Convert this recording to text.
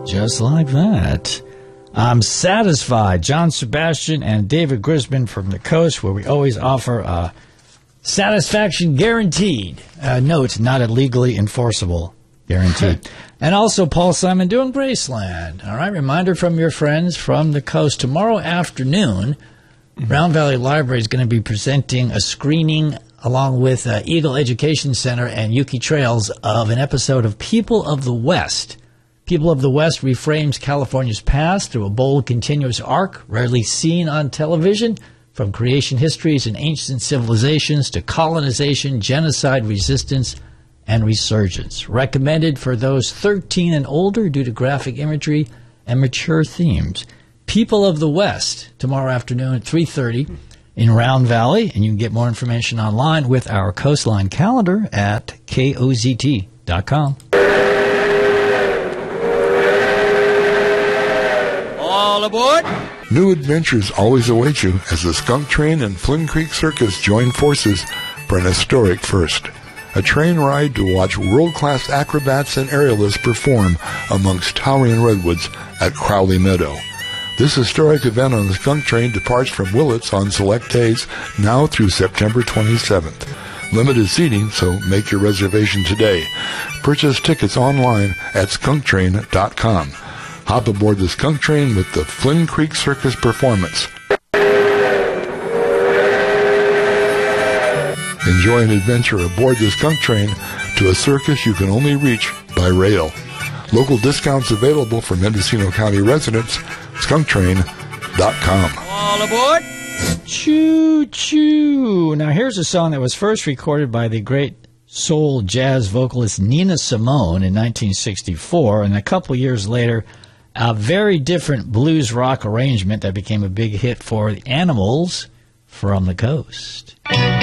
just like that. I'm satisfied. John Sebastian and David Grisman from the coast, where we always offer a satisfaction guaranteed. Note, not a legally enforceable guaranteed. And also Paul Simon doing Graceland. All right, reminder from your friends from the coast. Tomorrow afternoon, Round Valley Library is going to be presenting a screening along with Eagle Education Center and Yuki Trails of an episode of People of the West. People of the West reframes California's past through a bold, continuous arc, rarely seen on television, from creation histories and ancient civilizations to colonization, genocide, resistance, and resurgence. Recommended for those 13 and older due to graphic imagery and mature themes. People of the West, tomorrow afternoon at 3:30 in Round Valley, and you can get more information online with our Coastline calendar at kozt.com. All aboard! New adventures always await you as the Skunk Train and Flynn Creek Circus join forces for an historic first. A train ride to watch world-class acrobats and aerialists perform amongst towering redwoods at Crowley Meadow. This historic event on the Skunk Train departs from Willits on select days now through September 27th. Limited seating, so make your reservation today. Purchase tickets online at skunktrain.com. Hop aboard the Skunk Train with the Flynn Creek Circus performance. Enjoy an adventure aboard the Skunk Train to a circus you can only reach by rail. Local discounts available for Mendocino County residents. skunktrain.com. All aboard! Choo choo. Now here's a song that was first recorded by the great soul jazz vocalist Nina Simone in 1964, and a couple years later, a very different blues rock arrangement that became a big hit for the Animals from the coast.